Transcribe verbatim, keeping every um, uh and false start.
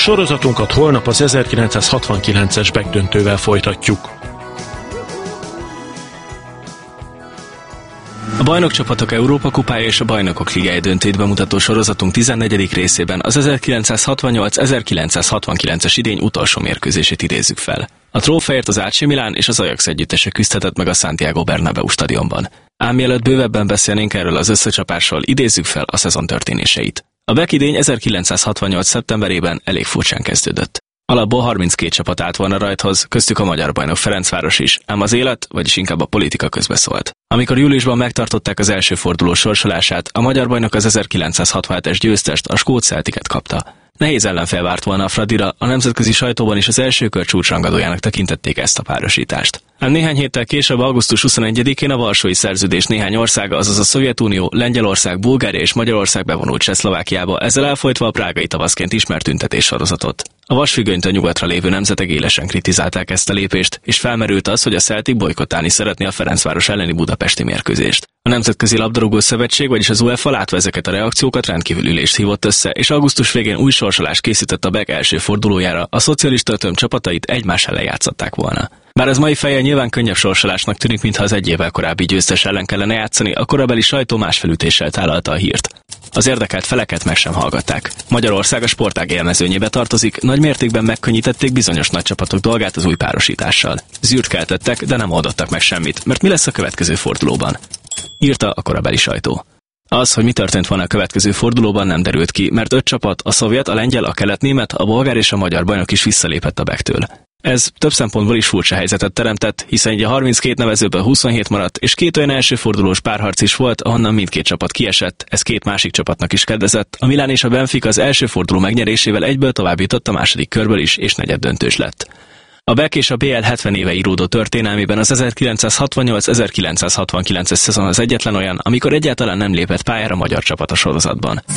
Sorozatunkat holnap az ezerkilencszázhatvankilences megdöntővel folytatjuk. A Bajnokcsapatok Európa kupája és a Bajnokok Ligája döntőt bemutató sorozatunk tizennegyedik részében az ezerkilencszázhatvannyolc-ezerkilencszázhatvankilences idény utolsó mérkőzését idézzük fel. A trófeért az á cé Milán és az Ajax együttese küzdhetett meg a Santiago Bernabéu stadionban. Ám mielőtt bővebben beszélnénk erről az összecsapásról, idézzük fel a szezon történéseit. A bé e ká idény ezerkilencszázhatvannyolc szeptemberében elég furcsán kezdődött. Alapból harminckét csapat állt volna rajthoz, köztük a magyar bajnok Ferencváros is, ám az élet, vagyis inkább a politika közbeszólt. Amikor júliusban megtartották az első forduló sorsolását, a magyar bajnok az ezerkilencszázhatvanhetes győztest, a skót Celticet kapta. Nehéz ellenfél várt volna a Fradira, a nemzetközi sajtóban is az első kör csúcsrangadójának tekintették ezt a párosítást. Ám néhány héttel később, augusztus huszonegyedikén a Varsói Szerződés néhány országa, azaz a Szovjetunió, Lengyelország, Bulgária és Magyarország bevonult Csehszlovákiába, ezzel elfolytva a prágai tavaszként ismert tüntetéssorozatot. A vasfüggönytől nyugatra lévő nemzetek élesen kritizálták ezt a lépést, és felmerült az, hogy a Celtic bojkottálni szeretné a Ferencváros elleni budapesti mérkőzést. A Nemzetközi Labdarúgó Szövetség, vagyis az UEFA látva ezeket a reakciókat rendkívül ülést hívott össze, és augusztus végén új sorsolást készített a bé e ká első fordulójára, a szocialista ötöm csapatait egymás ellen játszották volna. Bár ez mai fejjel nyilván könnyebb sorsolásnak tűnik, mintha az egy évvel korábbi győztes ellen kellene játszani, a korabeli sajtó más felütéssel tálalta a hírt. Az érdekelt feleket meg sem hallgatták. Magyarország a sportág élmezőnyébe tartozik, nagy mértékben megkönnyítették bizonyos nagy csapatok dolgát az új párosítással. Zűrt keltettek, de nem oldottak meg semmit, mert mi lesz a következő fordulóban? Írta a korabeli sajtó. Az, hogy mi történt volna a következő fordulóban, nem derült ki, mert öt csapat, a szovjet, a lengyel, a kelet-német, a bolgár és a magyar bajnok is visszalépett a bé e ká-től. Ez több szempontból is furcsa helyzetet teremtett, hiszen így a harminckét nevezőből huszonhét maradt, és két olyan első fordulós párharc is volt, ahonnan mindkét csapat kiesett, ez két másik csapatnak is kedvezett. A Milán és a Benfica az első forduló megnyerésével egyből tovább jutott a második körből is, és negyeddöntős lett. A bé e ká és a bé el hetven éve íródó történelmében az ezerkilencszázhatvannyolc-ezerkilencszázhatvankilences szezon az egyetlen olyan, amikor egyáltalán nem lépett pályára magyar csapat a sorozatban.